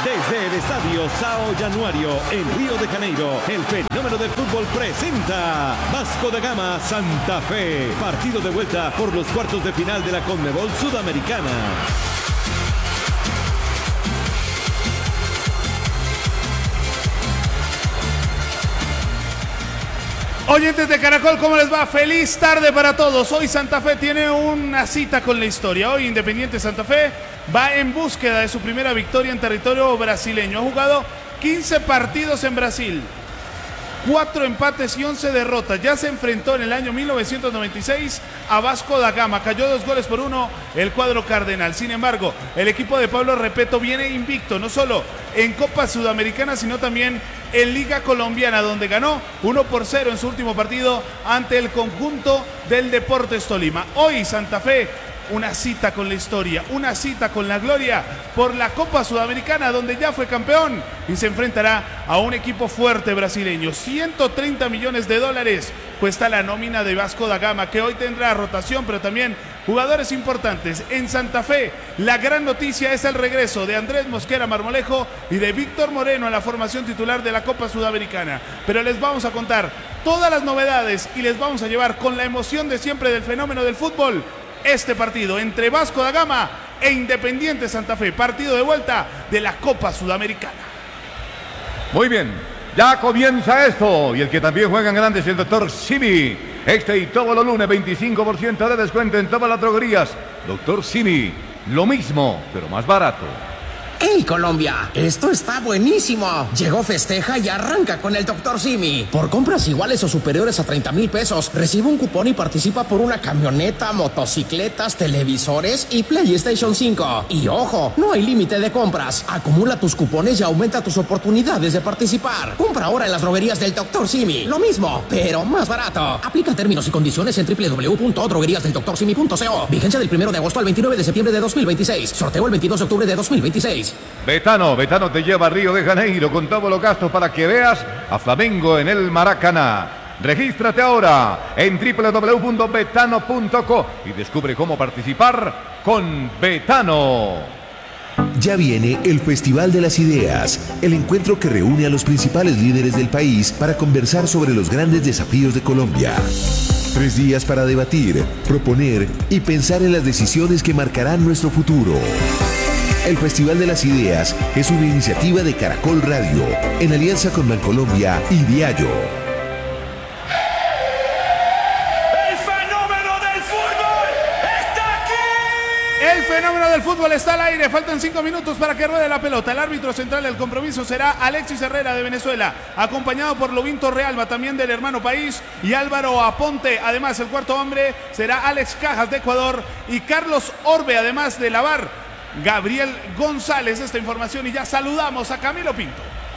Desde el Estadio São Januário, en Río de Janeiro, el fenómeno del fútbol presenta Vasco da Gama Santa Fe. Partido de vuelta por los cuartos de final de la Conmebol Sudamericana. Oyentes de Caracol, ¿cómo les va? Feliz tarde para todos. Hoy Santa Fe tiene una cita con la historia. Hoy Independiente Santa Fe va en búsqueda de su primera victoria en territorio brasileño. Ha jugado 15 partidos en Brasil, 4 empates y 11 derrotas. Ya se enfrentó en el año 1996 a Vasco da Gama. Cayó 2-1 el cuadro cardenal. Sin embargo, el equipo de Pablo Repeto viene invicto, no solo en Copa Sudamericana, sino también en Liga Colombiana, donde ganó 1-0 en su último partido ante el conjunto del Deportes Tolima. Hoy Santa Fe, una cita con la historia, una cita con la gloria por la Copa Sudamericana, donde ya fue campeón y se enfrentará a un equipo fuerte brasileño. $130 millones cuesta la nómina de Vasco da Gama, que hoy tendrá rotación, pero también jugadores importantes. En Santa Fe, la gran noticia es el regreso de Andrés Mosquera Marmolejo y de Víctor Moreno en la formación titular de la Copa Sudamericana. Pero les vamos a contar todas las novedades y les vamos a llevar con la emoción de siempre del fenómeno del fútbol este partido entre Vasco da Gama e Independiente Santa Fe, partido de vuelta de la Copa Sudamericana. Muy bien, ya comienza esto, y el que también juega en grande es el Dr. Simi. Este y todos los lunes 25% de descuento en todas las droguerías. Dr. Simi, lo mismo, pero más barato. ¡Hey, Colombia! ¡Esto está buenísimo! Llegó Festeja y arranca con el Dr. Simi. Por compras iguales o superiores a 30,000 pesos, recibe un cupón y participa por una camioneta, motocicletas, televisores y PlayStation 5. Y ojo, no hay límite de compras. Acumula tus cupones y aumenta tus oportunidades de participar. Compra ahora en las droguerías del Dr. Simi. Lo mismo, pero más barato. Aplica términos y condiciones en www.drogueríasdeldoctorsimi.co. Vigencia del 1 de agosto al 29 de septiembre de 2026. Sorteo el 22 de octubre de 2026. Betano te lleva a Río de Janeiro con todos los gastos para que veas a Flamengo en el Maracaná. Regístrate ahora en www.betano.co y descubre cómo participar con Betano. Ya viene el Festival de las Ideas, el encuentro que reúne a los principales líderes del país para conversar sobre los grandes desafíos de Colombia. 3 días para debatir, proponer y pensar en las decisiones que marcarán nuestro futuro. El Festival de las Ideas es una iniciativa de Caracol Radio, en alianza con Bancolombia y Diallo. ¡El fenómeno del fútbol está aquí! El fenómeno del fútbol está al aire. Faltan 5 minutos para que ruede la pelota. El árbitro central del compromiso será Alexis Herrera de Venezuela, acompañado por Lobinto Realba, también del hermano país, y Álvaro Aponte. Además, el cuarto hombre será Alex Cajas de Ecuador y Carlos Orbe, además de la VAR, Gabriel González. Esta información, y ya saludamos a Camilo Pinto.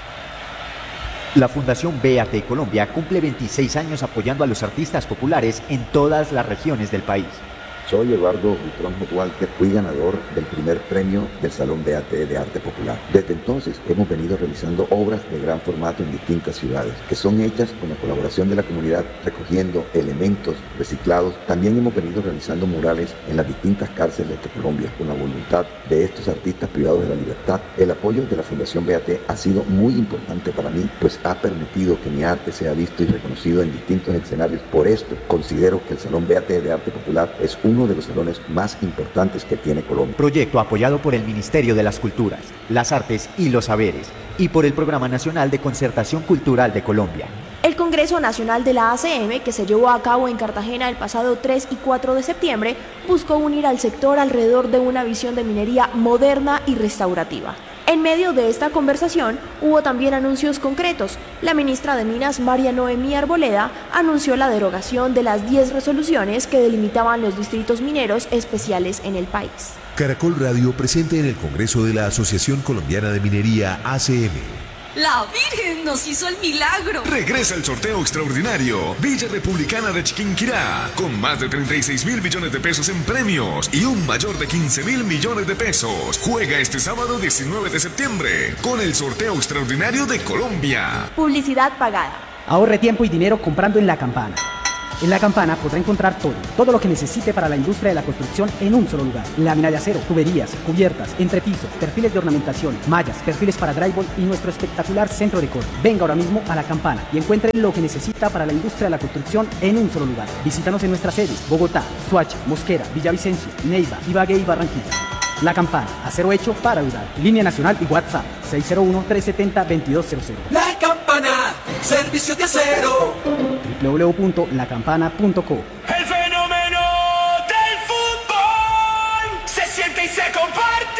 La Fundación BAT Colombia cumple 26 años apoyando a los artistas populares en todas las regiones del país. Soy Eduardo Buitrón Walker, fui ganador del primer premio del Salón BAT de Arte Popular. Desde entonces hemos venido realizando obras de gran formato en distintas ciudades, que son hechas con la colaboración de la comunidad, recogiendo elementos reciclados. También hemos venido realizando murales en las distintas cárceles de Colombia, con la voluntad de estos artistas privados de la libertad. El apoyo de la Fundación BAT ha sido muy importante para mí, pues ha permitido que mi arte sea visto y reconocido en distintos escenarios. Por esto, considero que el Salón BAT de Arte Popular es uno de los salones más importantes que tiene Colombia. Proyecto apoyado por el Ministerio de las Culturas, las Artes y los Saberes y por el Programa Nacional de Concertación Cultural de Colombia. El Congreso Nacional de la ACM, que se llevó a cabo en Cartagena el pasado 3 y 4 de septiembre, buscó unir al sector alrededor de una visión de minería moderna y restaurativa. En medio de esta conversación hubo también anuncios concretos. La ministra de Minas, María Noemí Arboleda, anunció la derogación de las 10 resoluciones que delimitaban los distritos mineros especiales en el país. Caracol Radio presente en el Congreso de la Asociación Colombiana de Minería, ACM. La Virgen nos hizo el milagro. Regresa el sorteo extraordinario Villa Republicana de Chiquinquirá, con más de 36,000 millones de pesos en premios y un mayor de 15,000 millones de pesos. Juega este sábado 19 de septiembre con el sorteo extraordinario de Colombia. Publicidad pagada. Ahorre tiempo y dinero comprando en La Campana. En La Campana podrá encontrar todo lo que necesite para la industria de la construcción en un solo lugar. Lámina de acero, tuberías, cubiertas, entrepiso, perfiles de ornamentación, mallas, perfiles para drywall y nuestro espectacular centro de corte. Venga ahora mismo a La Campana y encuentre lo que necesita para la industria de la construcción en un solo lugar. Visítanos en nuestras sedes: Bogotá, Soacha, Mosquera, Villavicencio, Neiva, Ibagué y Barranquilla. La Campana, acero hecho para durar. Línea nacional y WhatsApp 601-370-2200. La Campana, servicios de acero. www.lacampana.co. El fenómeno del fútbol se siente y se comparte.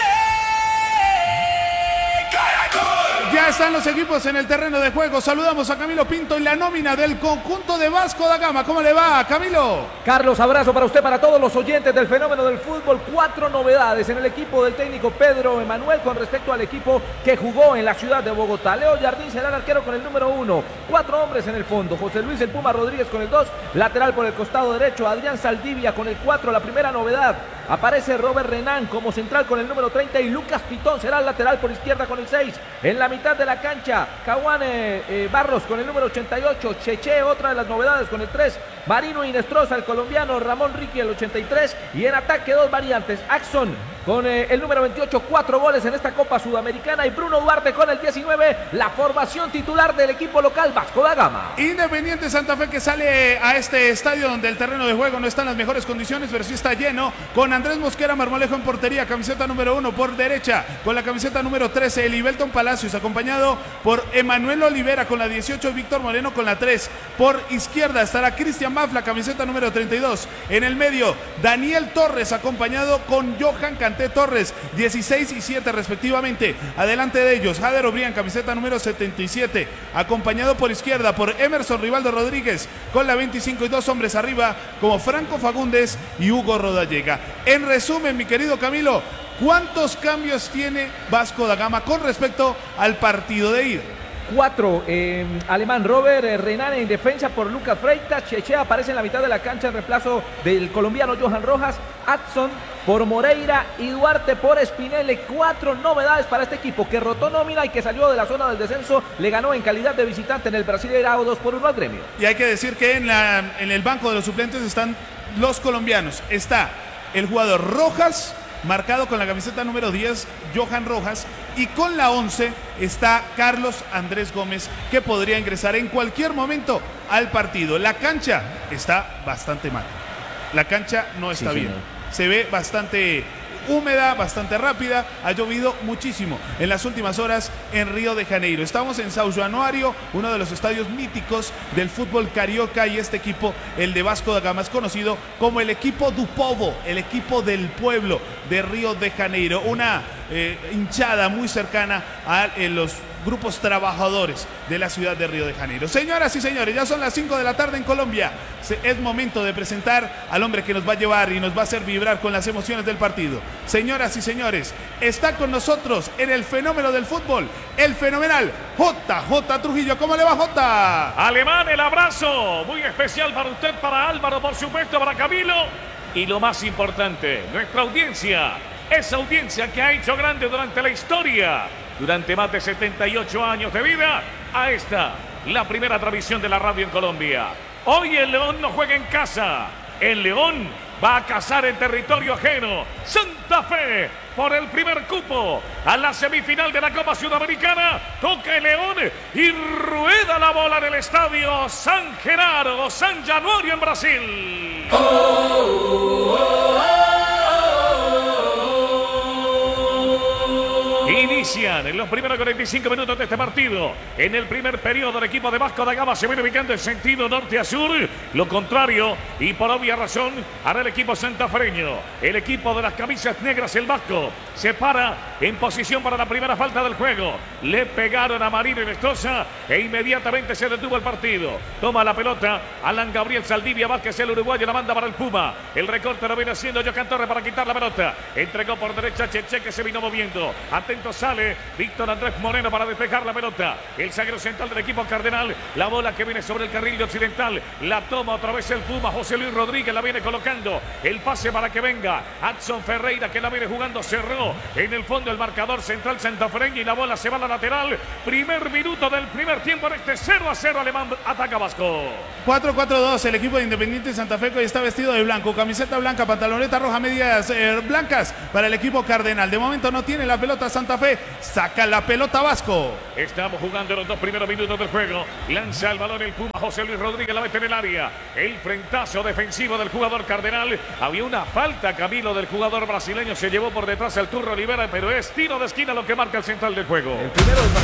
Caracol. Ya están los equipos en el terreno de juego. Saludamos a Camilo Pinto y la nómina del conjunto de Vasco da Gama. ¿Cómo le va, Camilo? Carlos, abrazo para usted, para todos los oyentes del fenómeno del fútbol. 4 novedades en el equipo del técnico Pedro Emanuel con respecto al equipo que jugó en la ciudad de Bogotá. Leo Jardín será el arquero con el número 1. 4 hombres en el fondo. José Luis El Puma Rodríguez con el 2. Lateral por el costado derecho. Adrián Saldivia con el 4. La primera novedad. Aparece Robert Renan como central con el número 30 y Lucas Pitón será el lateral por izquierda con el 6. En la mitad de la cancha, Caguane Barros con el número 88. Cheche, otra de las novedades con el 3. Marino Inestrosa, el colombiano. Ramón Ricky, el 83. Y en ataque 2 variantes. Axon con el número 28, 4 goles en esta Copa Sudamericana. Y Bruno Duarte con el 19, la formación titular del equipo local Vasco da Gama. Independiente Santa Fe que sale a este estadio donde el terreno de juego no está en las mejores condiciones, pero sí está lleno, con Andrés Mosquera Marmolejo en portería, camiseta número 1 por derecha, con la camiseta número 13, Elibelton Palacios, acompañado por Emanuel Olivera con la 18, Víctor Moreno con la 3. Por izquierda estará Cristian Mafla, camiseta número 32. En el medio, Daniel Torres, acompañado con Johan Canté Torres, 16 y 7 respectivamente. Adelante de ellos, Jader Obrián, camiseta número 77, acompañado por izquierda por Emerson Rivaldo Rodríguez con la 25 y 2 hombres arriba como Franco Fagundes y Hugo Rodallega. En resumen, mi querido Camilo, ¿cuántos cambios tiene Vasco da Gama con respecto al partido de ida? 4, alemán Robert Renan en defensa por Lucas Freitas. Cheche aparece en la mitad de la cancha en reemplazo del colombiano Johan Rojas. Adson por Moreira y Duarte por Spinelli. 4 novedades para este equipo que rotó nómina y que salió de la zona del descenso. Le ganó en calidad de visitante en el Brasileirao 2-1 al Gremio. Y hay que decir que en el banco de los suplentes están los colombianos. Está el jugador Rojas, marcado con la camiseta número 10, Johan Rojas, y con la 11 está Carlos Andrés Gómez, que podría ingresar en cualquier momento al partido. La cancha está bastante mal. La cancha no está bien. Se ve bastante húmeda, bastante rápida. Ha llovido muchísimo en las últimas horas en Río de Janeiro. Estamos en São Januário, uno de los estadios míticos del fútbol carioca, y este equipo, el de Vasco da Gama, es conocido como el equipo do Povo, el equipo del pueblo de Río de Janeiro. Una hinchada muy cercana a los grupos trabajadores de la ciudad de Río de Janeiro. Señoras y señores, ya son las 5 de la tarde en Colombia. Es momento de presentar al hombre que nos va a llevar y nos va a hacer vibrar con las emociones del partido. Señoras y señores, está con nosotros en el fenómeno del fútbol, el fenomenal JJ Trujillo. ¿Cómo le va, J? Alemán, el abrazo muy especial para usted, para Álvaro, por supuesto, para Camilo. Y lo más importante, nuestra audiencia, esa audiencia que ha hecho grande durante la historia, durante más de 78 años de vida, a esta, la primera transmisión de la radio en Colombia. Hoy el León no juega en casa, el León va a cazar en territorio ajeno. Santa Fe, por el primer cupo a la semifinal de la Copa Sudamericana, toca el León y rueda la bola en el estadio San Genaro, São Januário en Brasil. Inician en los primeros 45 minutos de este partido. En el primer periodo, el equipo de Vasco da Gama se viene ubicando en sentido norte a sur. Lo contrario, y por obvia razón, hará el equipo santafereño. El equipo de las camisas negras, el Vasco, se para en posición para la primera falta del juego. Le pegaron a Marino Inestrosa e inmediatamente se detuvo el partido. Toma la pelota Alan Gabriel Saldivia Vázquez, el uruguayo, la manda para el Puma. El recorte lo viene haciendo Johan Torres para quitar la pelota. Entregó por derecha Cheche, que se vino moviendo. Atento sale Víctor Andrés Moreno para despejar la pelota. El zaguero central del equipo cardenal. La bola que viene sobre el carril de occidental. La toma otra vez el Puma. José Luis Rodríguez la viene colocando. El pase para que venga Adson Ferreira, que la viene jugando. Cerró en el fondo abriendo el marcador central santafereño y la bola se va a la lateral. Primer minuto del primer tiempo en este 0-0 alemán. Ataca Vasco. 4-4-2, el equipo de Independiente Santa Fe que hoy está vestido de blanco, camiseta blanca, pantaloneta roja, medias blancas para el equipo cardenal. De momento no tiene la pelota Santa Fe, saca la pelota Vasco. Estamos jugando los 2 primeros minutos del juego. Lanza el balón el Puma José Luis Rodríguez, la mete en el área. El frentazo defensivo del jugador cardenal. Había una falta, Camilo, del jugador brasileño. Se llevó por detrás al Turro Olivera, pero es tiro de esquina lo que marca el central del juego. El primero del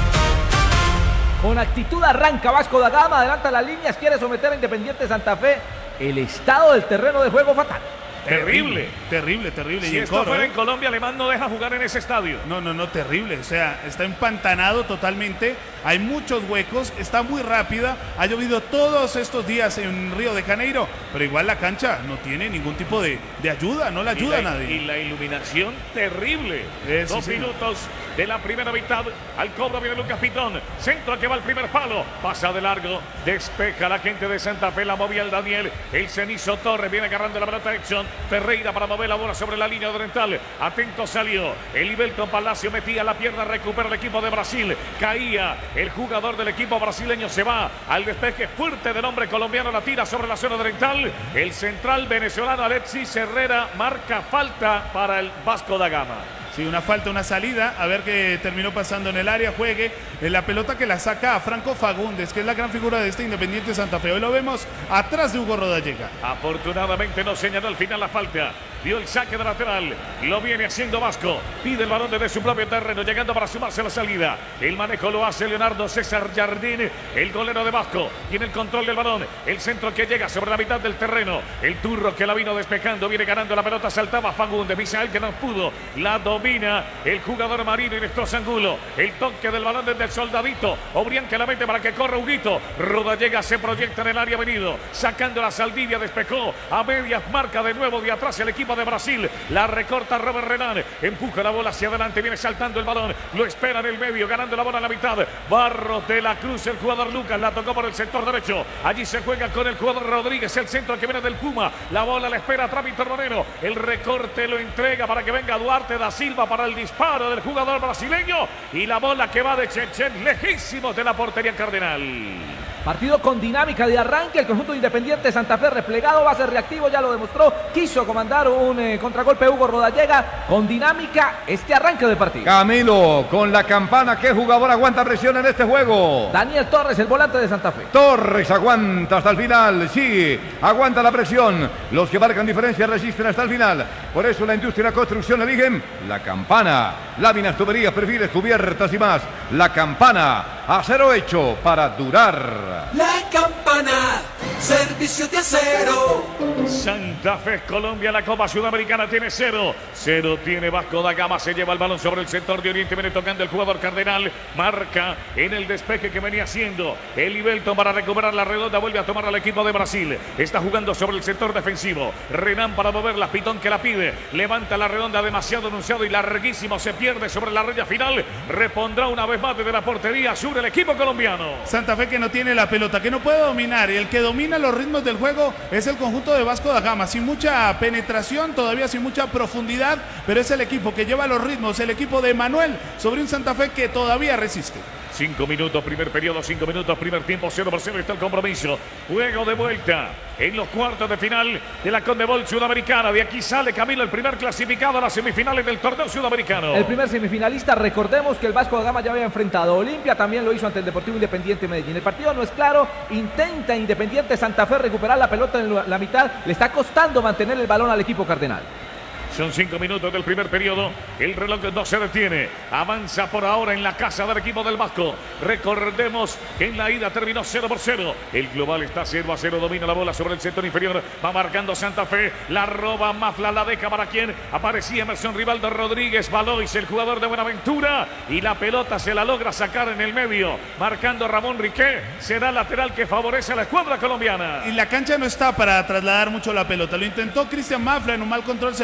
Con actitud arranca Vasco da Gama, adelanta las líneas, quiere someter a Independiente Santa Fe. El estado del terreno de juego fatal. Terrible. Terrible. Si y esto fuera en Colombia, Alemán no deja jugar en ese estadio. No, terrible. O sea, está empantanado totalmente. Hay muchos huecos, está muy rápida. Ha llovido todos estos días en Río de Janeiro, pero igual la cancha no tiene ningún tipo de ayuda, no le ayuda a nadie. Y la iluminación terrible. 2 minutos de la primera mitad. Al cobro viene Lucas Pitón. Centro que va al primer palo. Pasa de largo. Despeja la gente de Santa Fe. La movía el Daniel. El Cenizo Torres viene agarrando la pelota Edson Ferreira para mover la bola sobre la línea oriental. Atento salió. El Ibelton Palacio metía la pierna. Recupera el equipo de Brasil. Caía el jugador del equipo brasileño. Se va al despeje fuerte del hombre colombiano. La tira sobre la zona oriental. El central venezolano Alexis Herrera marca falta para el Vasco da Gama. Sí, una falta, una salida, a ver qué terminó pasando en el área, juegue en la pelota que la saca a Franco Fagundes, que es la gran figura de este Independiente Santa Fe. Hoy lo vemos atrás de Hugo Rodallega. Afortunadamente no señaló al final la falta. Dio el saque de lateral, lo viene haciendo Vasco, pide el balón desde su propio terreno, llegando para sumarse a la salida. El manejo lo hace Leonardo César Jardín, el golero de Vasco, tiene el control del balón, el centro que llega sobre la mitad del terreno, el Turro que la vino despejando, viene ganando la pelota, saltaba Fagundes, Misael que no pudo, la domina el jugador marino y destroza Angulo, el toque del balón desde el Soldadito, Obrián que la mete para que corra Huguito, Rodallega se proyecta en el área venido, sacando la Saldivia, despejó, a medias marca de nuevo de atrás el equipo de Brasil, la recorta Robert Renan, empuja la bola hacia adelante, viene saltando el balón, lo espera en el medio, ganando la bola en la mitad, Barros de la Cruz, el jugador Lucas, la tocó por el sector derecho, allí se juega con el jugador Rodríguez, el centro que viene del Puma, la bola la espera atrás Víctor Moreno, el recorte lo entrega para que venga Duarte da Silva para el disparo del jugador brasileño, y la bola que va de Chechen, lejísimos de la portería cardenal. Partido con dinámica de arranque, el conjunto Independiente Santa Fe replegado, va a ser reactivo, ya lo demostró, quiso comandar un contragolpe Hugo Rodallega, con dinámica este arranque de partido. Camilo, con la campana, ¿qué jugador aguanta presión en este juego? Daniel Torres, el volante de Santa Fe. Torres aguanta hasta el final, sí, aguanta la presión, los que marcan diferencia resisten hasta el final, por eso la industria y la construcción eligen la campana, láminas, tuberías, perfiles, cubiertas y más, la campana, acero hecho para durar. La campana, servicio de acero. Santa Fe, Colombia, la Copa Sudamericana tiene 0 tiene Vasco da Gama, se lleva el balón sobre el sector de Oriente, viene tocando el jugador cardenal, marca en el despeje que venía haciendo el Ibelton para recuperar la redonda, vuelve a tomar al equipo de Brasil, está jugando sobre el sector defensivo, Renan para moverla, Pitón que la pide, levanta la redonda demasiado anunciado y larguísimo, se pierde sobre la raya final, repondrá una vez más desde la portería sur el equipo colombiano. Santa Fe que no tiene la pelota, que no puede dominar, y el que domina los ritmos del juego es el conjunto de Vasco da Gama, sin mucha penetración, todavía sin mucha profundidad, pero es el equipo que lleva los ritmos, el equipo de Manuel, sobre un Santa Fe que todavía resiste. 5 minutos, primer periodo, 5 minutos, primer tiempo, 0-0 está el compromiso. Juego de vuelta en los cuartos de final de la Conmebol Sudamericana. De aquí sale Camilo, el primer clasificado a las semifinales del torneo sudamericano. El primer semifinalista, recordemos que el Vasco da Gama ya había enfrentado a Olimpia, también lo hizo ante el Deportivo Independiente Medellín. El partido no es claro, intenta Independiente Santa Fe recuperar la pelota en la mitad, le está costando mantener el balón al equipo cardenal. Son 5 minutos del primer periodo. El reloj no se detiene. Avanza por ahora en la casa del equipo del Vasco. Recordemos que en la ida terminó 0-0. El global está 0-0. Domina la bola sobre el sector inferior. Va marcando Santa Fe. La roba Mafla. La deja para quien aparecía Emerson Rivaldo Rodríguez. Valois, el jugador de Buenaventura. Y la pelota se la logra sacar en el medio. Marcando Ramón Riquet. Será lateral que favorece a la escuadra colombiana. Y la cancha no está para trasladar mucho la pelota. Lo intentó Cristian Mafla. En un mal control se le fue lejos.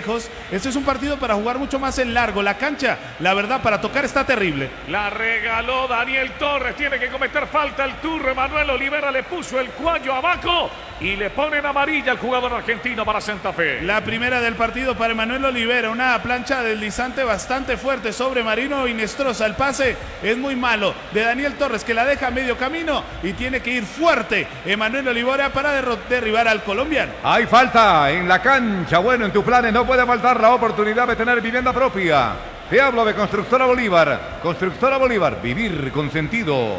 lejos. Este es un partido para jugar mucho más en largo. La cancha, la verdad, para tocar está terrible. La regaló Daniel Torres. Tiene que cometer falta el turro. Emanuel Olivera le puso el cuello abajo y le ponen amarilla al jugador argentino para Santa Fe. La primera del partido para Emanuel Olivera. Una plancha deslizante bastante fuerte sobre Marino Inestrosa. El pase es muy malo de Daniel Torres, que la deja a medio camino y tiene que ir fuerte Emanuel Olivera para derribar al colombiano. Hay falta en la cancha. Bueno, en tus planes no puede faltar la oportunidad de tener vivienda propia. Te hablo de Constructora Bolívar. Constructora Bolívar, vivir con sentido.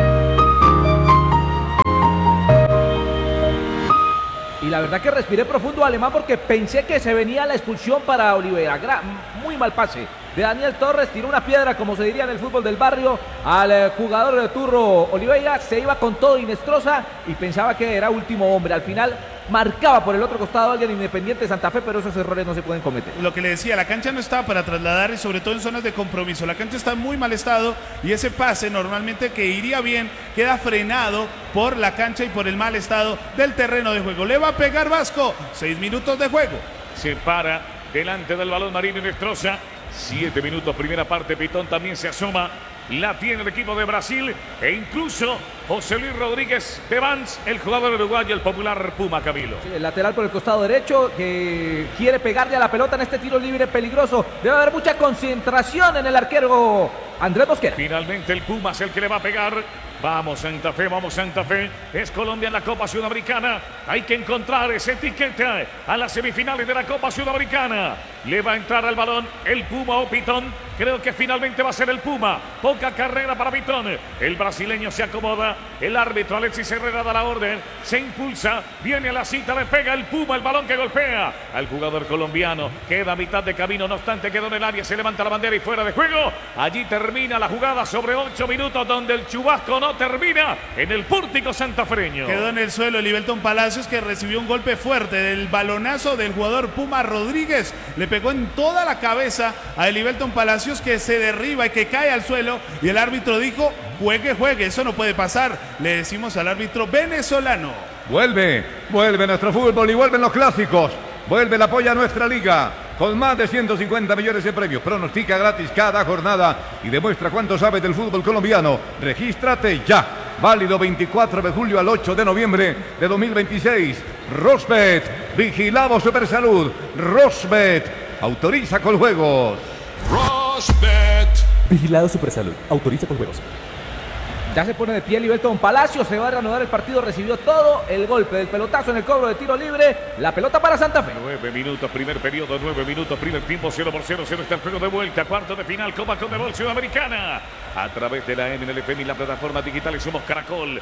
Y la verdad que respiré profundo, Alemán, porque pensé que se venía la expulsión para Olivera. Muy mal pase de Daniel Torres, tiró una piedra, como se diría en el fútbol del barrio, al jugador de turro Oliveira. Se iba con todo Inestrosa y pensaba que era último hombre. Al final marcaba por el otro costado alguien Independiente de Santa Fe, pero esos errores no se pueden cometer. Lo que le decía, la cancha no está para trasladar, y sobre todo en zonas de compromiso. La cancha está en muy mal estado y ese pase normalmente que iría bien queda frenado por la cancha y por el mal estado del terreno de juego. Le va a pegar Vasco, 6 minutos de juego. Se para delante del balón Marino Inestrosa. 7 minutos, primera parte. Pitón también se asoma. La tiene el equipo de Brasil e incluso José Luis Rodríguez de Vans, el jugador uruguayo, el popular Puma, Camilo. Sí, el lateral por el costado derecho que quiere pegarle a la pelota en este tiro libre peligroso. Debe haber mucha concentración en el arquero Andrés Mosquera. Finalmente el Puma es el que le va a pegar. Vamos Santa Fe, vamos Santa Fe. Es Colombia en la Copa Sudamericana. Hay que encontrar esa etiqueta a las semifinales de la Copa Sudamericana. Le va a entrar al balón el Puma o Pitón. Creo que finalmente va a ser el Puma. Poca carrera para Pitón. El brasileño se acomoda. El árbitro Alexis Herrera da la orden. Se impulsa. Viene a la cita. Le pega el Puma. El balón que golpea al jugador colombiano. Queda a mitad de camino. No obstante, quedó en el área. Se levanta la bandera y fuera de juego. Allí termina la jugada sobre 8 minutos, donde el chubasco no termina en el pórtico santafereño. Quedó en el suelo Elivelton Palacios, que recibió un golpe fuerte del balonazo del jugador Puma Rodríguez. Le pegó en toda la cabeza a Elivelton Palacios, que se derriba y que cae al suelo, y el árbitro dijo: juegue, juegue, eso no puede pasar. Le decimos al árbitro venezolano: vuelve nuestro fútbol y vuelven los clásicos. Vuelve el apoyo a nuestra liga con más de 150 millones de premios. Pronostica gratis cada jornada y demuestra cuánto sabes del fútbol colombiano. Regístrate ya. Válido 24 de julio al 8 de noviembre de 2026. Rosbet, vigilado Supersalud. Rosbet, autoriza con juegos. Rosbet, vigilado Supersalud, autoriza con juegos. Ya se pone de pie Elivelton Palacios, se va a reanudar el partido, recibió todo el golpe del pelotazo en el cobro de tiro libre. La pelota para Santa Fe. 9 minutos, primer periodo, 9 minutos, primer tiempo, 0-0, está el juego de vuelta, cuarto de final, Copa Conmebol Sudamericana. A través de la MNLFM y las plataformas digitales somos Caracol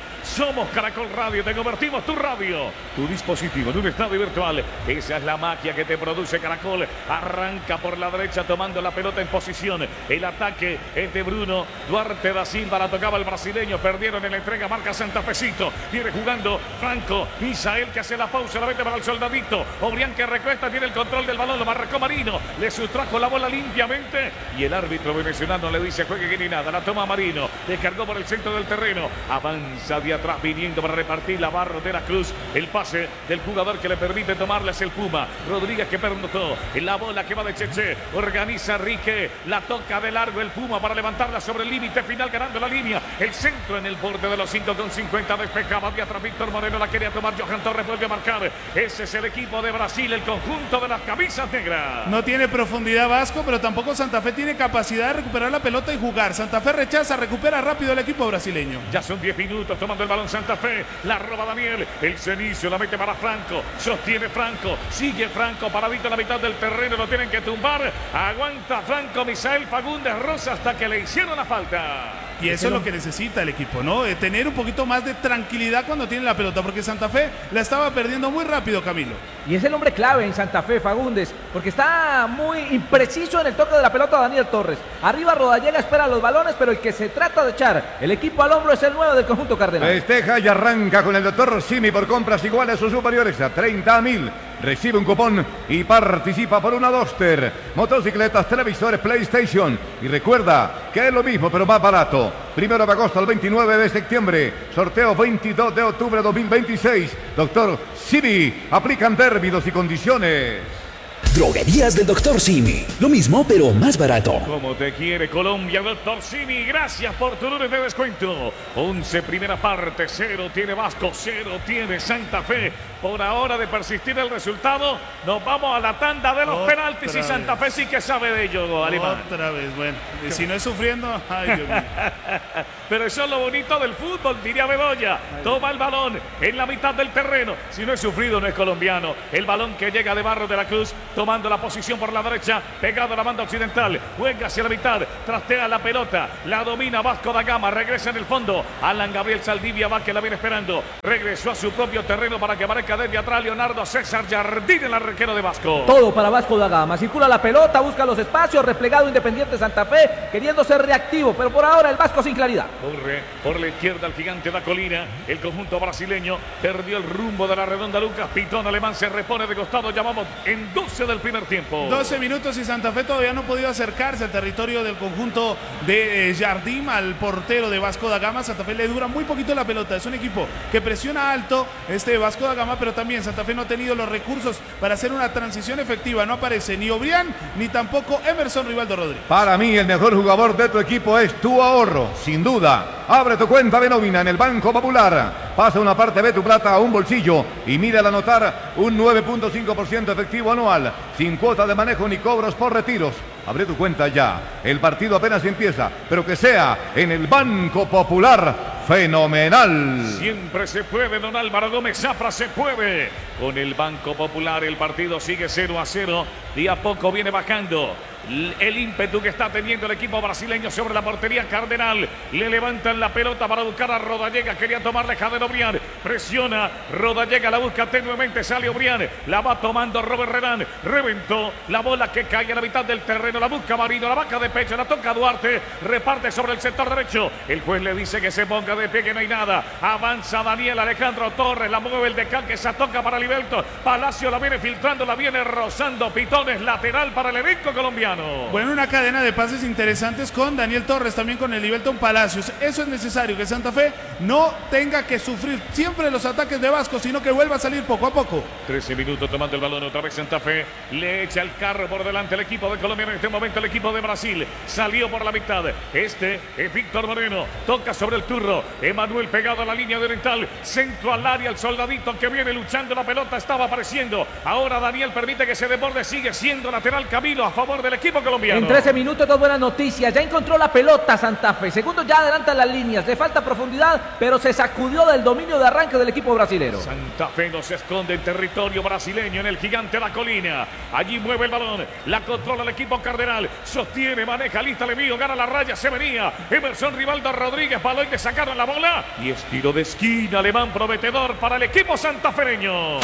Radio, te convertimos tu radio, tu dispositivo en un estadio virtual. Esa es la magia que te produce Caracol. Arranca por la derecha tomando la pelota en posición. El ataque es de Bruno Duarte da Silva, la tocaba el brasileño. Perdieron en la entrega, marca Santafecito. Viene jugando Franco Misael, que hace la pausa, la mete para el soldadito. Obrián, que recuesta, tiene el control del balón, lo marcó Marino, le sustrajo la bola limpiamente y el árbitro venezolano le dice: juegue que ni nada. La toma Marino, descargó por el centro del terreno, avanza de atrás viniendo para repartir la Barro de la Cruz. El pase del jugador que le permite tomarle es el Puma Rodríguez, que permutó en la bola que va de Cheche. Organiza Rique, la toca de largo el Puma para levantarla sobre el límite final, ganando la línea. El centro en el borde de los 5,50, despejaba de atrás Víctor Moreno, la quería tomar Johan Torres, vuelve a marcar. Ese es el equipo de Brasil, el conjunto de las camisas negras. No tiene profundidad Vasco, pero tampoco Santa Fe tiene capacidad de recuperar la pelota y jugar. Santa Fe rechaza, recupera rápido el equipo brasileño. Ya son 10 minutos tomando el balón Santa Fe, la roba Daniel, el Cenicio la mete para Franco, sostiene Franco, sigue Franco paradito en la mitad del terreno, lo tienen que tumbar, aguanta Franco Misael Fagundes Rosa hasta que le hicieron la falta. Y eso es lo que necesita el equipo, ¿no? Tener un poquito más de tranquilidad cuando tiene la pelota, porque Santa Fe la estaba perdiendo muy rápido, Camilo. Y es el hombre clave en Santa Fe, Fagundes, porque está muy impreciso en el toque de la pelota Daniel Torres. Arriba Rodallega espera los balones, pero el que se trata de echar el equipo al hombro es el 9 del conjunto cardenal. Festeja y arranca con el doctor Simi por compras iguales o superiores a 30.000. Recibe un cupón y participa por una Duster, motocicletas, televisores, PlayStation. Y recuerda que es lo mismo, pero más barato. 1 de agosto al 29 de septiembre. Sorteo 22 de octubre de 2026. Doctor Simi, aplican términos y condiciones. Droguerías del Dr. Simi. Lo mismo, pero más barato. Como te quiere Colombia, Dr. Simi. Gracias por tu lunes de descuento. 11 primera parte, 0 tiene Vasco, 0 tiene Santa Fe. Por ahora de persistir el resultado, nos vamos a la tanda de los penaltis y Santa Fe sí que sabe de ello, Alemán. Otra vez, bueno. Y si no es sufriendo, ay Dios mío. Pero eso es lo bonito del fútbol, diría Bedoya. Toma el balón en la mitad del terreno. Si no es sufrido, no es colombiano. El balón que llega de Barros de la Cruz, tomando la posición por la derecha, pegado a la banda occidental. Juega hacia la mitad, trastea la pelota, la domina Vasco da Gama, regresa en el fondo. Alan Gabriel Saldivia va que la viene esperando. Regresó a su propio terreno para que aparezca desde atrás Leonardo César Jardín, el arquero de Vasco. Todo para Vasco da Gama. Circula la pelota, busca los espacios, replegado Independiente Santa Fe, queriendo ser reactivo, pero por ahora el Vasco sin claridad. Corre por la izquierda el gigante da Colina. El conjunto brasileño perdió el rumbo de la redonda. Lucas Pitón Alemán se repone de costado. Llamamos en 12 del primer tiempo. 12 minutos y Santa Fe todavía no ha podido acercarse al territorio del conjunto de Jardim, al portero de Vasco da Gama. Santa Fe le dura muy poquito la pelota. Es un equipo que presiona alto Vasco da Gama, pero también Santa Fe no ha tenido los recursos para hacer una transición efectiva. No aparece ni Obrián ni tampoco Emerson Rivaldo Rodríguez. Para mí el mejor jugador de tu equipo es tu ahorro, sin duda. Abre tu cuenta de nómina en el Banco Popular. Pasa una parte de tu plata a un bolsillo y mira al anotar un 9.5% efectivo anual, sin cuota de manejo ni cobros por retiros. Abre tu cuenta ya. El partido apenas empieza, pero que sea en el Banco Popular. ¡Fenomenal! Siempre se puede, don Álvaro Gómez Zafra, se puede. Con el Banco Popular el partido sigue 0-0 y a poco viene bajando el ímpetu que está teniendo el equipo brasileño sobre la portería Cardenal. Le levantan la pelota para buscar a Rodallega. Quería tomarle Jader Obrián. Presiona. Rodallega la busca tenuemente. Sale Obrián. La va tomando Robert Renan. Reventó la bola que cae a la mitad del terreno. La busca Marino. La baja de pecho. La toca Duarte. Reparte sobre el sector derecho. El juez le dice que se ponga de pie, que no hay nada. Avanza Daniel Alejandro Torres. La mueve el decán que se toca para Liberto. Palacio la viene filtrando. La viene rozando. Pitones lateral para el elenco colombiano. Bueno, una cadena de pases interesantes con Daniel Torres, también con el Liberton Palacios. Eso es necesario, que Santa Fe no tenga que sufrir siempre los ataques de Vasco, sino que vuelva a salir poco a poco. 13 minutos tomando el balón otra vez Santa Fe. Le echa el carro por delante el equipo de Colombia. En este momento el equipo de Brasil salió por la mitad. Este es Víctor Moreno. Toca sobre el turro. Emanuel pegado a la línea de oriental. Centro al área. El soldadito que viene luchando la pelota estaba apareciendo. Ahora Daniel permite que se desborde. Sigue siendo lateral Camilo a favor del equipo colombiano. En 13 minutos, dos buenas noticias. Ya encontró la pelota Santa Fe. Segundo ya adelanta las líneas. Le falta profundidad, pero se sacudió del dominio de arranque del equipo brasilero. Santa Fe no se esconde en territorio brasileño, en el gigante La Colina. Allí mueve el balón. La controla el equipo Cardenal. Sostiene, maneja, lista, le envío, gana la raya, se venía. Emerson Rivaldo Rodríguez, balón, le sacaron la bola. Y es tiro de esquina, alemán prometedor para el equipo santafereño.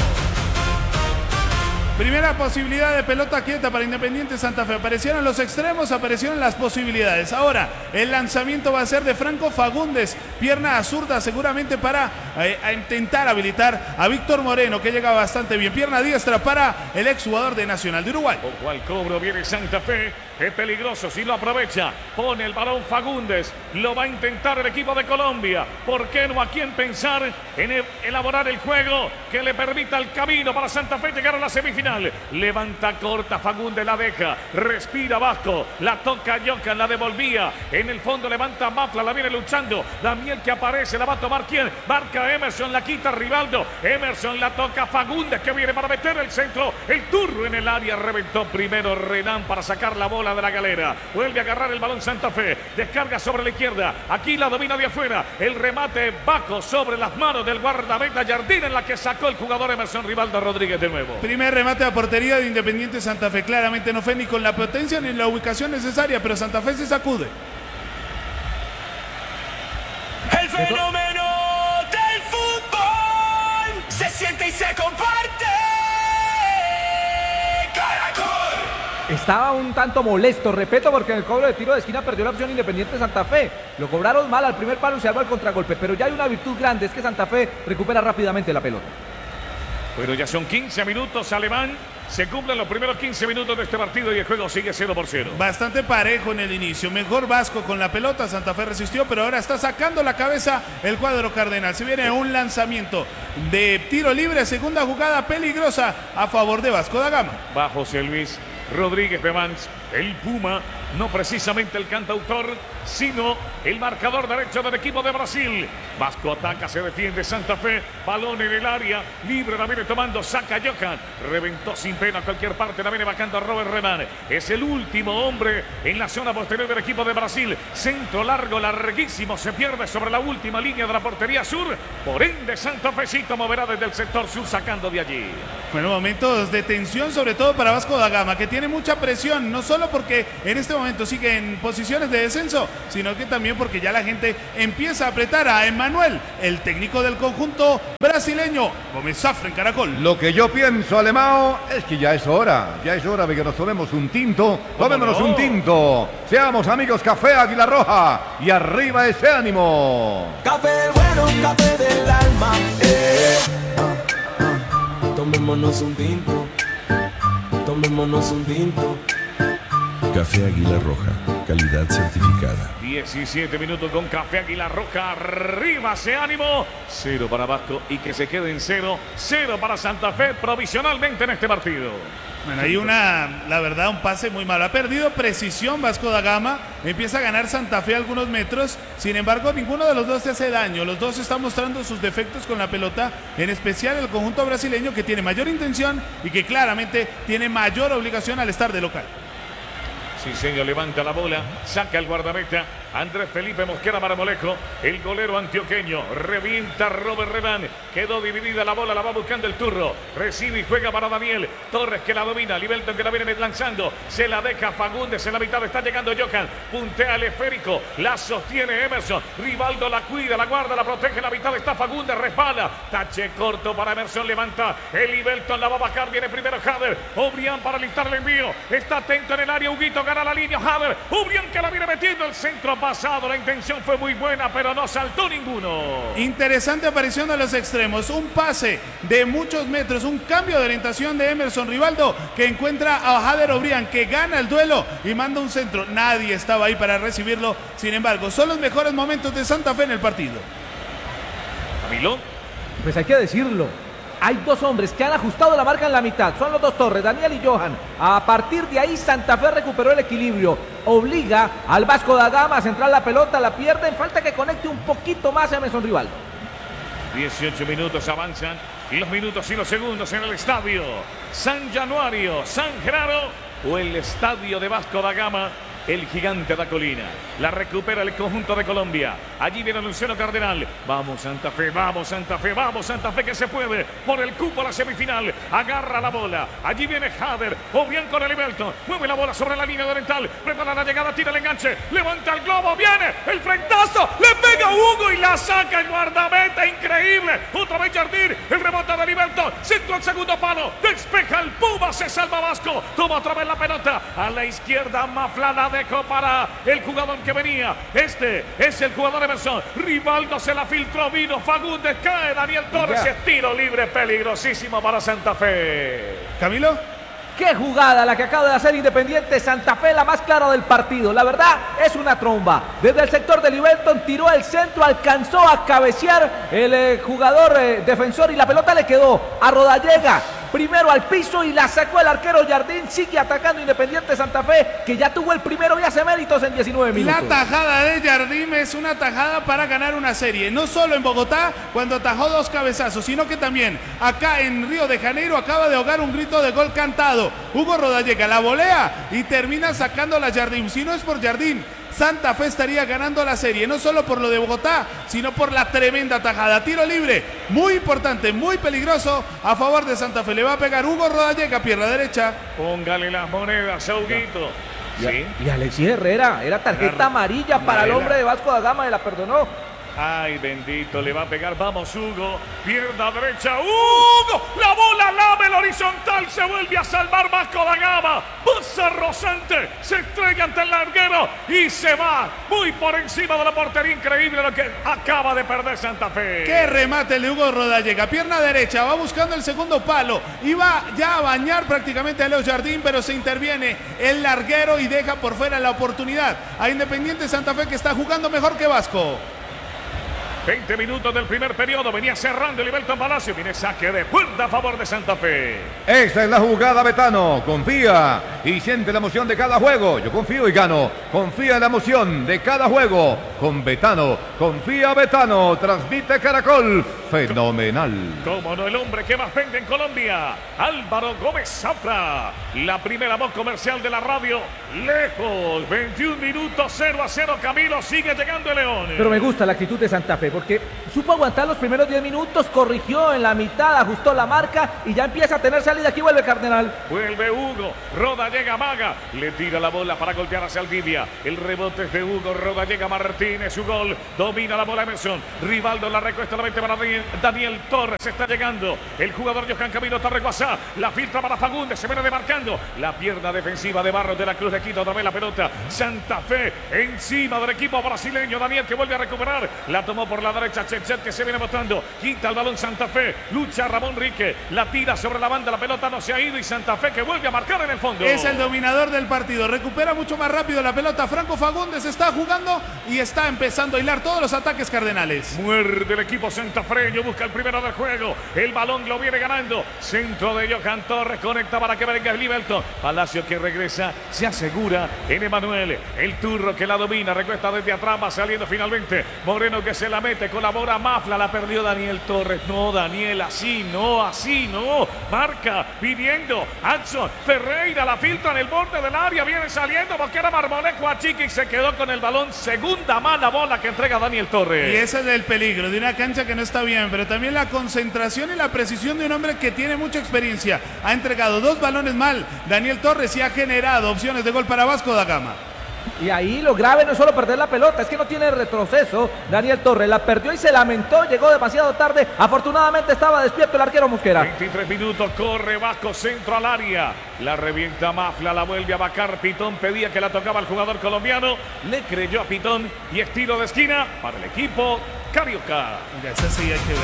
Primera posibilidad de pelota quieta para Independiente Santa Fe. Aparecieron los extremos, aparecieron las posibilidades. Ahora, el lanzamiento va a ser de Franco Fagundes. Pierna zurda seguramente para intentar habilitar a Víctor Moreno, que llega bastante bien. Pierna diestra para el exjugador de Nacional de Uruguay. Ojo al cobro, viene Santa Fe. Es peligroso si lo aprovecha. Pone el balón Fagundes. Lo va a intentar el equipo de Colombia. ¿Por qué no? ¿A quién pensar en elaborar el juego que le permita el camino para Santa Fe llegar a la semifinal? Levanta corta, Fagundes la deja. Respira Vasco. La toca Yocan, la devolvía. En el fondo levanta Mafla, la viene luchando. Damiel que aparece, la va a tomar ¿quién? Marca Emerson, la quita Rivaldo. Emerson la toca Fagundes, que viene para meter el centro. El turno en el área, reventó primero Renan para sacar la bola de la galera. Vuelve a agarrar el balón Santa Fe. Descarga sobre la izquierda. Aquí la domina de afuera. El remate bajo sobre las manos del guardameta Jardín, en la que sacó el jugador Emerson Rivaldo Rodríguez de nuevo. Primer remate a portería de Independiente Santa Fe. Claramente no fue ni con la potencia ni en la ubicación necesaria, pero Santa Fe se sacude. El fenómeno del fútbol se siente y se comparte. Caracol. Estaba un tanto molesto, repito, porque en el cobro de tiro de esquina perdió la opción Independiente Santa Fe. Lo cobraron mal al primer palo y se armó el contragolpe, pero ya hay una virtud grande, es que Santa Fe recupera rápidamente la pelota. Bueno, ya son 15 minutos, alemán. Se cumplen los primeros 15 minutos de este partido y el juego sigue 0-0. Bastante parejo en el inicio. Mejor Vasco con la pelota. Santa Fe resistió, pero ahora está sacando la cabeza el cuadro cardenal. Se viene un lanzamiento de tiro libre. Segunda jugada peligrosa a favor de Vasco da Gama. Va José Luis Rodríguez Bevans, el Puma, no precisamente el cantautor, sino el marcador derecho del equipo de Brasil. Vasco ataca, se defiende Santa Fe, balón en el área, libre la viene tomando, saca Johan, reventó sin pena a cualquier parte, la viene bajando a Robert Renan. Es el último hombre en la zona posterior del equipo de Brasil. Centro largo, larguísimo, se pierde sobre la última línea de la portería sur. Por ende, Santa Fecito moverá desde el sector sur sacando de allí. Bueno, momentos de tensión, sobre todo para Vasco da Gama, que tiene mucha presión, no solo porque en este momento sigue en posiciones de descenso, sino que también porque ya la gente empieza a apretar a Emmanuel, el técnico del conjunto brasileño. Gómez Zafra en Caracol. Lo que yo pienso, Alemão, es que ya es hora de que nos tomemos un tinto. Tomémonos un tinto. Seamos amigos, Café Águila Roja. Y arriba ese ánimo. Café bueno, café del alma. Tomémonos un tinto. Tomémonos un tinto. Café Águila Roja, calidad certificada. 17 minutos con Café Águila Roja, arriba ese ánimo. 0 para Vasco y que se quede en 0 para Santa Fe provisionalmente en este partido. Bueno, hay la verdad, un pase muy malo. Ha perdido precisión Vasco da Gama. Empieza a ganar Santa Fe algunos metros. Sin embargo, ninguno de los dos se hace daño. Los dos están mostrando sus defectos con la pelota. En especial el conjunto brasileño, que tiene mayor intención y que claramente tiene mayor obligación al estar de local. Sí, señor, levanta la bola, saca el guardameta Andrés Felipe Mosquera Marmolejo, el golero antioqueño, revienta Robert Renan, quedó dividida la bola, la va buscando el Turro, recibe y juega para Daniel Torres, que la domina, Libelton, que la viene lanzando, se la deja Fagundes, en la mitad está llegando Johan, puntea el esférico, la sostiene Emerson, Rivaldo la cuida, la guarda, la protege, en la mitad está Fagundes, respalda, tache corto para Emerson, levanta el Libelton, la va a bajar, viene primero Jader, Obrián para listar el envío, está atento en el área, Huguito gana la línea, Jader, Obrián que la viene metiendo, el centro pasado, la intención fue muy buena, pero no saltó ninguno. Interesante aparición de los extremos, un pase de muchos metros, un cambio de orientación de Emerson Rivaldo, que encuentra a Jader Obrián, que gana el duelo y manda un centro. Nadie estaba ahí para recibirlo, sin embargo, son los mejores momentos de Santa Fe en el partido. Camilo. Pues hay que decirlo. Hay dos hombres que han ajustado la marca en la mitad. Son los dos Torres, Daniel y Johan. A partir de ahí, Santa Fe recuperó el equilibrio. Obliga al Vasco da Gama a centrar la pelota, la pierden. Falta que conecte un poquito más a Emerson Rivaldo. 18 minutos avanzan. Y los minutos y los segundos en el estadio San Januario, San Genaro o el estadio de Vasco da Gama. El gigante de la colina. La recupera el conjunto de Colombia. Allí viene Luciano Cardenal. Vamos Santa Fe, vamos Santa Fe, vamos Santa Fe, que se puede por el cupo a la semifinal. Agarra la bola. Allí viene Jader. Obrián con el Libelton. Mueve la bola sobre la línea oriental. Prepara la llegada, tira el enganche. Levanta el globo. Viene el frentazo. Le pega a Hugo y la saca el guardameta. Increíble. Otra vez Jardín. El rebote de Libelton. Centro al segundo palo. Despeja el Puma. Se salva Vasco. Toma otra vez la pelota. A la izquierda, Maflada dejó para el jugador que venía. Este es el jugador Emerson. Rivaldo se la filtró, vino Fagundes, cae Daniel Torres. Es tiro libre peligrosísimo para Santa Fe. Camilo. Qué jugada la que acaba de hacer Independiente Santa Fe, la más clara del partido. La verdad es una tromba. Desde el sector de Libelton tiró el centro, alcanzó a cabecear el jugador defensor y la pelota le quedó a Rodallega. Primero al piso y la sacó el arquero Jardín. Sigue atacando Independiente Santa Fe, que ya tuvo el primero y hace méritos en 19 minutos. La tajada de Jardín es una tajada para ganar una serie. No solo en Bogotá, cuando atajó dos cabezazos, sino que también acá en Río de Janeiro acaba de ahogar un grito de gol cantado. Hugo Rodallega la volea y termina sacando la Jardín. Si no es por Jardín, Santa Fe estaría ganando la serie, no solo por lo de Bogotá, sino por la tremenda tajada. Tiro libre, muy importante, muy peligroso a favor de Santa Fe. Le va a pegar Hugo Rodallega, pierna derecha. Póngale las monedas, Huguito. Sí. Y Alexis Herrera, era tarjeta amarilla para el hombre de Vasco da Gama, y la perdonó. Ay, bendito, le va a pegar. Vamos, Hugo. Pierna derecha. ¡Hugo! La bola lame el horizontal. Se vuelve a salvar Vasco da Gama. Pasa Rosante. Se estrella ante el larguero y se va muy por encima de la portería. Increíble lo que acaba de perder Santa Fe. ¡Qué remate el de Hugo Rodallega! Pierna derecha. Va buscando el segundo palo. Iba ya a bañar prácticamente a Leo Jardín, pero se interviene el larguero y deja por fuera la oportunidad a Independiente Santa Fe, que está jugando mejor que Vasco. 20 minutos del primer periodo, venía cerrando el Ibelton Palacio, viene saque de puerta a favor de Santa Fe. Esta es la jugada, Betano. Confía y siente la emoción de cada juego. Yo confío y gano. Confía en la emoción de cada juego con Betano. Confía, Betano. Transmite Caracol. Fenomenal. Como no, el hombre que más vende en Colombia, Álvaro Gómez Zafra. La primera voz comercial de la radio, lejos. 21 minutos, 0-0. Camilo, sigue llegando el León. Pero me gusta la actitud de Santa Fe, porque supo aguantar los primeros 10 minutos, corrigió en la mitad, ajustó la marca y ya empieza a tener salida. Aquí vuelve Cardenal. Vuelve Hugo, Rodallega Maga, le tira la bola para golpear hacia Aldivia. El rebote es de Hugo, Rodallega Martínez, su gol, domina la bola Emerson. Rivaldo la recuesta, la 20 para Daniel Torres, está llegando. El jugador Johan Camilo Tarreguazá, la filtra para Fagundes, se viene demarcando. La pierna defensiva de Barros de la Cruz, le quita otra vez la pelota. Santa Fe encima del equipo brasileño. Daniel que vuelve a recuperar, la tomó por la derecha, Chechet que se viene botando, quita el balón Santa Fe, lucha Ramón Rique, la tira sobre la banda, la pelota no se ha ido y Santa Fe que vuelve a marcar en el fondo. Es el dominador del partido, recupera mucho más rápido la pelota. Franco Fagundes está jugando y está empezando a hilar todos los ataques cardenales. Muerde el equipo santafreño, busca el primero del juego, el balón lo viene ganando, centro de Johan Torres, conecta para que venga el Libelton. Palacio que regresa, se asegura en Emanuel, el turro que la domina, recuesta desde atrás, va saliendo finalmente, Moreno que se la mete, colabora Mafla, la perdió Daniel Torres. No, Daniel, así no. Marca, pidiendo Adson Ferreira, la filtra en el borde del área, viene saliendo porque era Marmolejo a Chiqui y se quedó con el balón. Segunda mala bola que entrega Daniel Torres. Y ese es el peligro de una cancha que no está bien, pero también la concentración y la precisión de un hombre que tiene mucha experiencia. Ha entregado 2 balones mal Daniel Torres y ha generado opciones de gol para Vasco da Gama. Y ahí lo grave no es solo perder la pelota, es que no tiene retroceso. Daniel Torres la perdió y se lamentó, llegó demasiado tarde. Afortunadamente estaba despierto el arquero Mosquera. 23 minutos, corre Vasco, centro al área. La revienta Mafla, la vuelve a vacar. Pitón pedía que la tocaba el jugador colombiano. Le creyó a Pitón y estilo de esquina para el equipo carioca. Esa sí hay que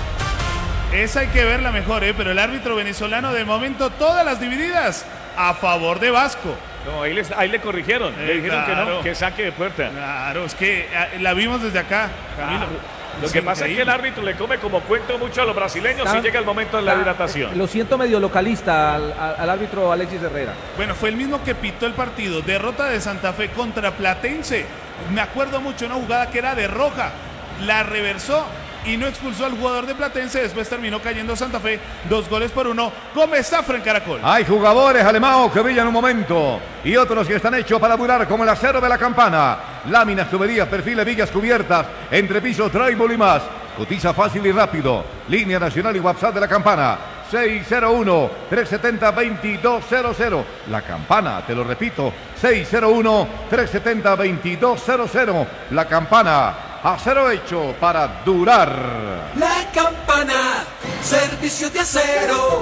verla, Esa hay que verla mejor, pero el árbitro venezolano de momento todas las divididas a favor de Vasco. No, ahí le corrigieron, le dijeron claro, que no, que saque de puerta. Claro, es que la vimos desde acá, Camilo. Lo que pasa es que el árbitro le come como cuento mucho a los brasileños si llega el momento de la hidratación. Lo siento medio localista al árbitro Alexis Herrera. Bueno, fue el mismo que pitó el partido. Derrota de Santa Fe contra Platense. Me acuerdo mucho una jugada que era de roja. La reversó y no expulsó al jugador de Platense. Después terminó cayendo Santa Fe 2-1. Gómez Zafra en Caracol. Hay jugadores alemanos que brillan un momento y otros que están hechos para durar, como el acero de la campana. Láminas, tuberías, perfiles, vigas cubiertas, entrepisos, drywall y más. Cotiza fácil y rápido. Línea nacional y WhatsApp de la campana. 601-370-2200. La campana, te lo repito, 601-370-2200. La campana, acero hecho para durar. La campana, servicio de acero.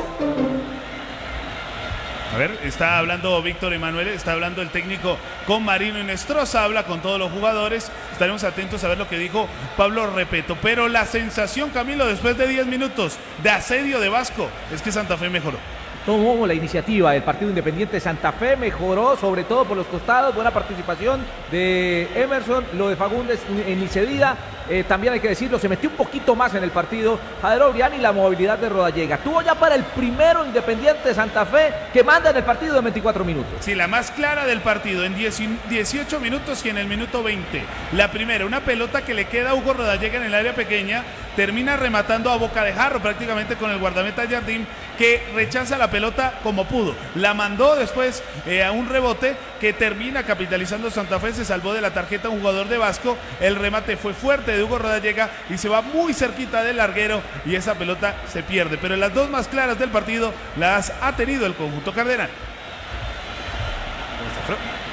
A ver, está hablando Víctor Emanuel, está hablando el técnico con Marino Inestrosa, habla con todos los jugadores. Estaremos atentos a ver lo que dijo Pablo Repeto. Pero la sensación, Camilo, después de 10 minutos de asedio de Vasco, es que Santa Fe mejoró. Tomó la iniciativa el partido Independiente Santa Fe, mejoró sobre todo por los costados, buena participación de Emerson, lo de Fagundes ni se diga. También hay que decirlo, se metió un poquito más en el partido Jader Obrián y la movilidad de Rodallega. Tuvo ya para el primero Independiente Santa Fe que manda en el partido de 24 minutos. Sí, la más clara del partido en 18 minutos y en el minuto 20. La primera, una pelota que le queda a Hugo Rodallega en el área pequeña, termina rematando a boca de jarro prácticamente con el guardameta Jardín, que rechaza la pelota como pudo. La mandó después a un rebote que termina capitalizando Santa Fe, se salvó de la tarjeta un jugador de Vasco. El remate fue fuerte de Hugo Rodallega y se va muy cerquita del larguero y esa pelota se pierde. Pero las dos más claras del partido las ha tenido el conjunto cardenal.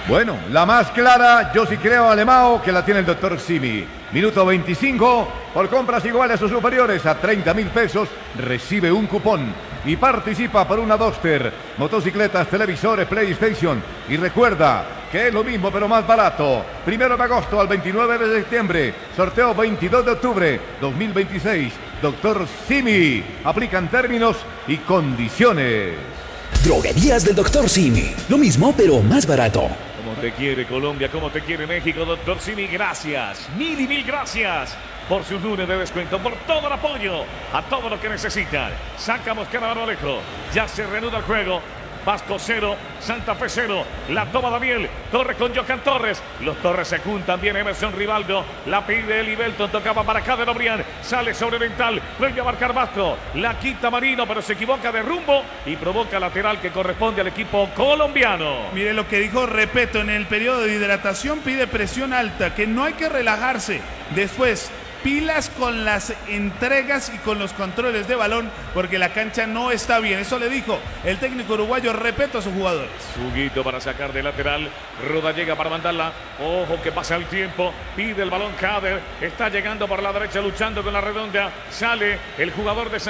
Bueno, la más clara, yo sí creo, Alemão, que la tiene el doctor Simi. Minuto 25, por compras iguales o superiores a 30.000 pesos, recibe un cupón y participa por una Duster, motocicletas, televisores, PlayStation. Y recuerda que es lo mismo pero más barato. 1 de agosto al 29 de septiembre, sorteo 22 de octubre 2026. Doctor Simi, aplican términos y condiciones. Droguerías del Dr. Simi. Lo mismo, pero más barato. Como te quiere Colombia, como te quiere México, doctor Simi, gracias. Mil y mil gracias por sus lunes de descuento, por todo el apoyo, a todo lo que necesitan. Saca Mosquera Barbolejo, ya se reanuda el juego. Vasco 0, Santa Fe 0, la toma Daniel, Torres con Johan Torres, los Torres se juntan, viene Emerson Rivaldo, la pide Eli Belton, tocaba para Caden O'Brien, sale sobre Dental, vuelve a marcar Vasco, la quita Marino, pero se equivoca de rumbo y provoca lateral que corresponde al equipo colombiano. Mire lo que dijo Repeto en el periodo de hidratación, pide presión alta, que no hay que relajarse. Después, pilas con las entregas y con los controles de balón porque la cancha no está bien. Eso le dijo el técnico uruguayo Repeto a sus jugadores. Huguito para sacar de lateral. Ruda llega para mandarla. Ojo que pasa el tiempo. Pide el balón Cader. Está llegando por la derecha luchando con la redonda. Sale el jugador de